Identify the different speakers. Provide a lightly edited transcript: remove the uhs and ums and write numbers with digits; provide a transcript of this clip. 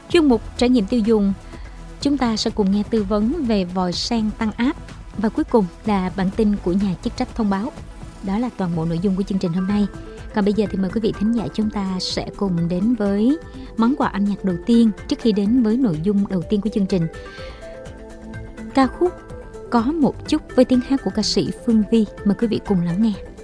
Speaker 1: Chuyên mục trải nghiệm tiêu dùng, chúng ta sẽ cùng nghe tư vấn về vòi sen tăng áp. Và cuối cùng là bản tin của nhà chức trách thông báo. Đó là toàn bộ nội dung của chương trình hôm nay. Còn bây giờ thì mời quý vị thính giả chúng ta sẽ cùng đến với món quà âm nhạc đầu tiên trước khi đến với nội dung đầu tiên của chương trình. Ca khúc Có Một Chút với tiếng hát của ca sĩ Phương Vi. Mời quý vị cùng lắng nghe.